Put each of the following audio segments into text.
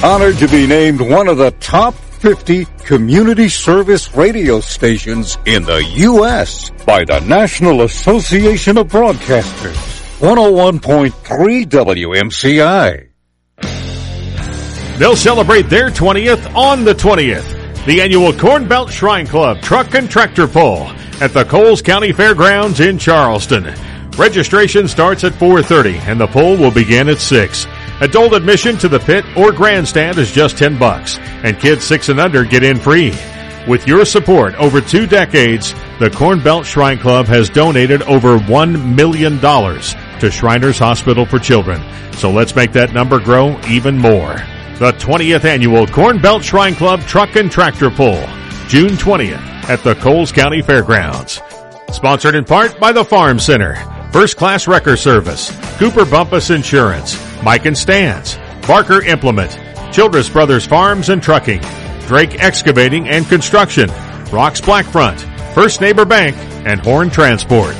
Honored to be named one of the top 50 community service radio stations in the U.S. by the National Association of Broadcasters. 101.3 WMCI. They'll celebrate their 20th on the 20th. The annual Corn Belt Shrine Club Truck and Tractor Pull at the Coles County Fairgrounds in Charleston. Registration starts at 4:30 and the pull will begin at 6. Adult admission to the pit or grandstand is just $10, and kids 6 and under get in free. With your support over 2 decades, the Corn Belt Shrine Club has donated over $1 million to Shriners Hospital for Children. So let's make that number grow even more. The 20th Annual Corn Belt Shrine Club Truck and Tractor Pull, June 20th at the Coles County Fairgrounds. Sponsored in part by the Farm Center, First Class Wrecker Service, Cooper Bumpus Insurance, Mike and Stans, Barker Implement, Childress Brothers Farms and Trucking, Drake Excavating and Construction, Rocks Blackfront, First Neighbor Bank, and Horn Transport.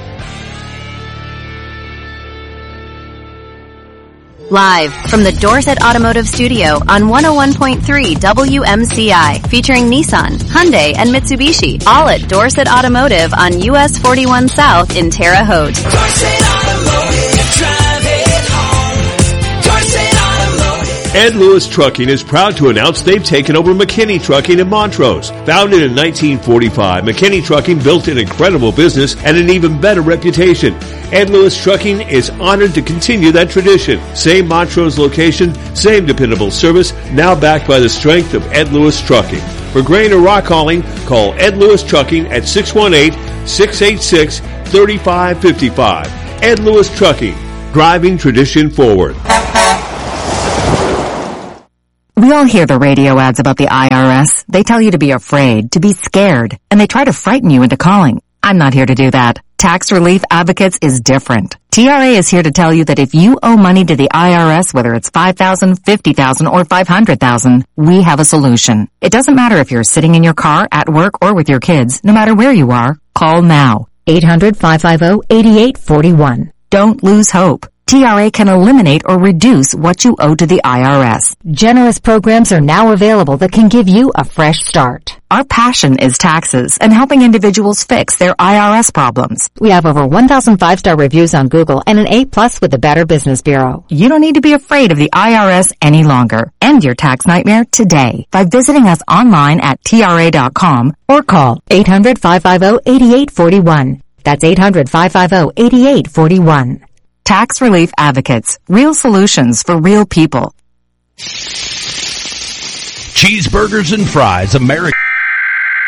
Live from the Dorset Automotive Studio on 101.3 WMCI, featuring Nissan, Hyundai, and Mitsubishi, all at Dorset Automotive on US 41 South in Terre Haute. Dorset Automotive, drive it home. Dorset Automotive. Ed Lewis Trucking is proud to announce they've taken over McKinney Trucking in Montrose. Founded in 1945, McKinney Trucking built an incredible business and an even better reputation. Ed Lewis Trucking is honored to continue that tradition. Same Montrose location, same dependable service, now backed by the strength of Ed Lewis Trucking. For grain or rock hauling, call Ed Lewis Trucking at 618-686-3555. Ed Lewis Trucking, driving tradition forward. We all hear the radio ads about the IRS. They tell you to be afraid, to be scared, and they try to frighten you into calling. I'm not here to do that. Tax Relief Advocates is different. TRA is here to tell you that if you owe money to the IRS, whether it's $5,000, $50,000, or $500,000, we have a solution. It doesn't matter if you're sitting in your car, at work, or with your kids. No matter where you are, call now. 800-550-8841. Don't lose hope. TRA can eliminate or reduce what you owe to the IRS. Generous programs are now available that can give you a fresh start. Our passion is taxes and helping individuals fix their IRS problems. We have over 1,000 5-star reviews on Google and an A+ with the Better Business Bureau. You don't need to be afraid of the IRS any longer. End your tax nightmare today by visiting us online at TRA.com or call 800-550-8841. That's 800-550-8841. Tax Relief Advocates. Real solutions for real people. Cheeseburgers and fries, America.